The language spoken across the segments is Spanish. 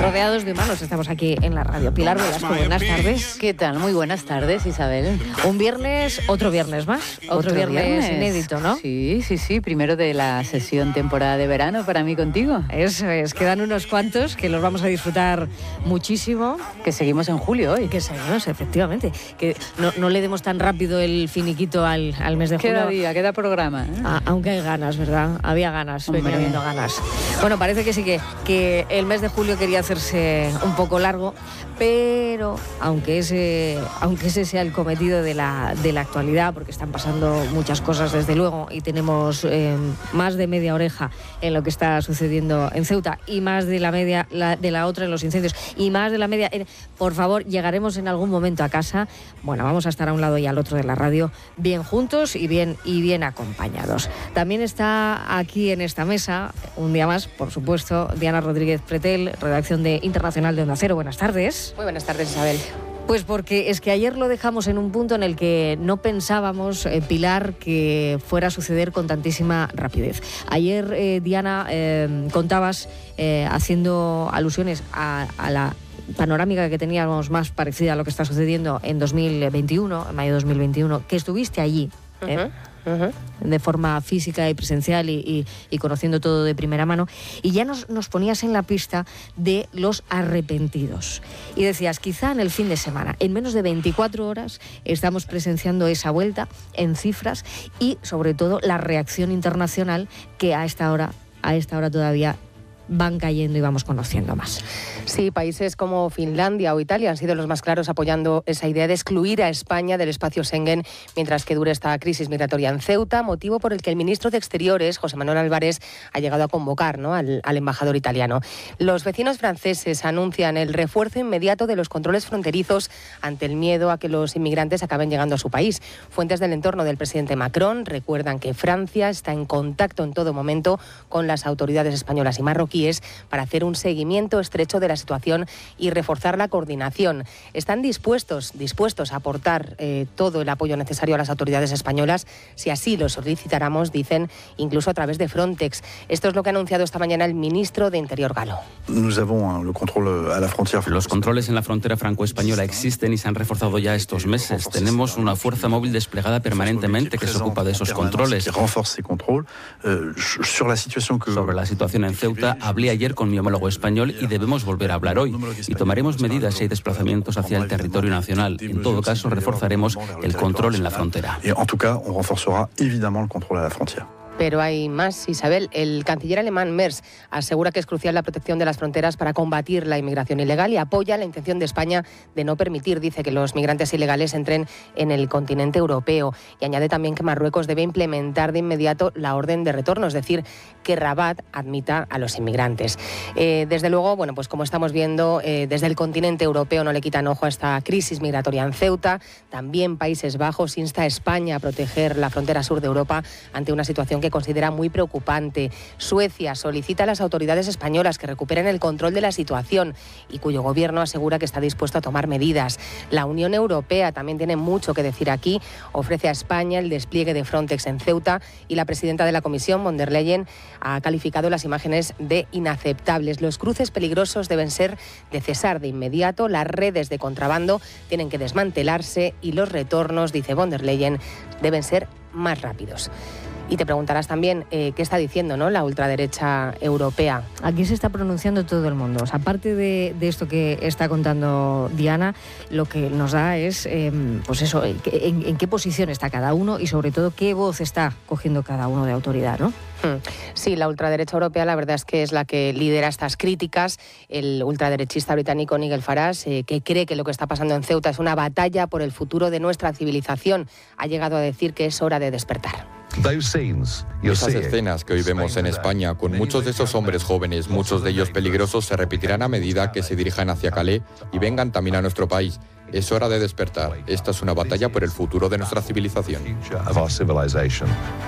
rodeados de humanos estamos aquí en la radio. Pilar Velasco, buenas tardes. ¿Qué tal? Muy buenas tardes, Isabel. Un viernes, otro viernes más. Otro viernes inédito, ¿no? Sí. Primero de la sesión temporada de verano para mí contigo. Eso es, quedan unos cuantos que los vamos a disfrutar muchísimo. Que seguimos en julio hoy. Que seguimos, efectivamente. Que no le demos tan rápido el finiquito al mes de julio. Queda día, queda programa. Aunque hay ganas, ¿verdad? Había ganas, venía habiendo ganas. Bueno, parece que sí que el mes de julio quería hacerse un poco largo, pero aunque ese sea el cometido de la actualidad, porque están pasando muchas cosas desde luego y tenemos más de media oreja en lo que está sucediendo en Ceuta y más de la media de la otra en los incendios y más de la media por favor, llegaremos en algún momento a casa. Bueno, vamos a estar a un lado y al otro de la radio bien juntos y bien acompañados. También está aquí en esta mesa un día más, por supuesto, Diana Rodríguez Pretel, redacción de Internacional de Onda Cero. Buenas tardes. Muy buenas tardes, Isabel. Pues porque es que ayer lo dejamos en un punto en el que no pensábamos, Pilar, que fuera a suceder con tantísima rapidez. Ayer, Diana, contabas, haciendo alusiones a la panorámica que teníamos más parecida a lo que está sucediendo en 2021, en mayo de 2021, que estuviste allí, de forma física y presencial y conociendo todo de primera mano, y ya nos ponías en la pista de los arrepentidos. Y decías, quizá en el fin de semana, en menos de 24 horas, estamos presenciando esa vuelta en cifras y, sobre todo, la reacción internacional que a esta hora todavía van cayendo y vamos conociendo más. Sí, países como Finlandia o Italia han sido los más claros apoyando esa idea de excluir a España del espacio Schengen mientras que dure esta crisis migratoria en Ceuta, motivo por el que el ministro de Exteriores, José Manuel Álvarez, ha llegado a convocar, ¿no?, al embajador italiano. Los vecinos franceses anuncian el refuerzo inmediato de los controles fronterizos ante el miedo a que los inmigrantes acaben llegando a su país. Fuentes del entorno del presidente Macron recuerdan que Francia está en contacto en todo momento con las autoridades españolas y marroquíes para hacer un seguimiento estrecho de la situación y reforzar la coordinación. Están dispuestos a aportar todo el apoyo necesario a las autoridades españolas, si así lo solicitáramos, dicen, incluso a través de Frontex. Esto es lo que ha anunciado esta mañana el ministro de Interior galo. Los controles en la frontera franco-española existen y se han reforzado ya estos meses. Tenemos una fuerza móvil desplegada permanentemente que se ocupa de esos controles. Sobre la situación en Ceuta, hablé ayer con mi homólogo español y debemos volver a hablar hoy. Y tomaremos medidas si hay desplazamientos hacia el territorio nacional. En todo caso, reforzaremos el control en la frontera. Pero hay más, Isabel. El canciller alemán Merz asegura que es crucial la protección de las fronteras para combatir la inmigración ilegal y apoya la intención de España de no permitir, dice, que los migrantes ilegales entren en el continente europeo. Y añade también que Marruecos debe implementar de inmediato la orden de retorno, es decir, que Rabat admita a los inmigrantes. Desde luego, bueno, pues como estamos viendo, desde el continente europeo no le quitan ojo a esta crisis migratoria en Ceuta. También Países Bajos insta a España a proteger la frontera sur de Europa ante una situación que considera muy preocupante. Suecia solicita a las autoridades españolas que recuperen el control de la situación y cuyo gobierno asegura que está dispuesto a tomar medidas. La Unión Europea también tiene mucho que decir aquí. Ofrece a España el despliegue de Frontex en Ceuta y la presidenta de la Comisión, von der Leyen, ha calificado las imágenes de inaceptables. Los cruces peligrosos deben ser de cesar de inmediato, las redes de contrabando tienen que desmantelarse y los retornos, dice von der Leyen, deben ser más rápidos. Y te preguntarás también qué está diciendo, ¿no?, la ultraderecha europea. Aquí se está pronunciando todo el mundo. O sea, aparte de esto que está contando Diana, lo que nos da es, pues eso, en qué posición está cada uno y sobre todo qué voz está cogiendo cada uno de autoridad, ¿no? Sí, la ultraderecha europea la verdad es que es la que lidera estas críticas. El ultraderechista británico Nigel Farage, que cree que lo que está pasando en Ceuta es una batalla por el futuro de nuestra civilización, ha llegado a decir que es hora de despertar. Esas escenas que hoy vemos en España, con muchos de esos hombres jóvenes, muchos de ellos peligrosos, se repetirán a medida que se dirijan hacia Calais y vengan también a nuestro país. Es hora de despertar. Esta es una batalla por el futuro de nuestra civilización.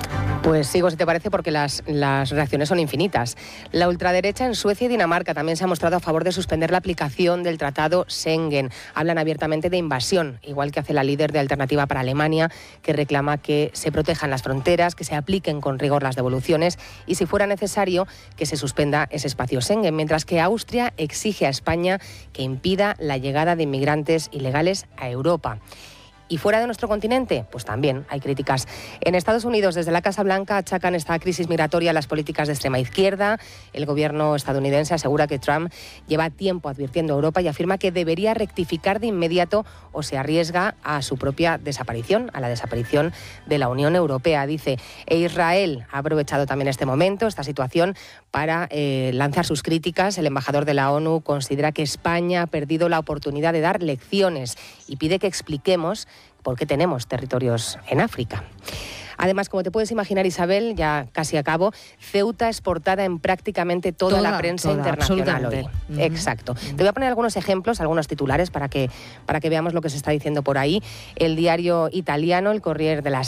Pues sigo, si te parece, porque las reacciones son infinitas. La ultraderecha en Suecia y Dinamarca también se ha mostrado a favor de suspender la aplicación del Tratado Schengen. Hablan abiertamente de invasión, igual que hace la líder de Alternativa para Alemania, que reclama que se protejan las fronteras, que se apliquen con rigor las devoluciones y, si fuera necesario, que se suspenda ese espacio Schengen, mientras que Austria exige a España que impida la llegada de inmigrantes ilegales a Europa. ¿Y fuera de nuestro continente? Pues también hay críticas. En Estados Unidos, desde la Casa Blanca, achacan esta crisis migratoria a las políticas de extrema izquierda. El gobierno estadounidense asegura que Trump lleva tiempo advirtiendo a Europa y afirma que debería rectificar de inmediato o se arriesga a su propia desaparición, a la desaparición de la Unión Europea, dice. E Israel ha aprovechado también este momento, esta situación, para lanzar sus críticas. El embajador de la ONU considera que España ha perdido la oportunidad de dar lecciones y pide que expliquemos por qué tenemos territorios en África. Además, como te puedes imaginar, Isabel, ya casi acabo, Ceuta es portada en prácticamente toda la prensa internacional hoy. Exacto. Te voy a poner algunos ejemplos, algunos titulares para que veamos lo que se está diciendo por ahí. El diario italiano, el Corriere della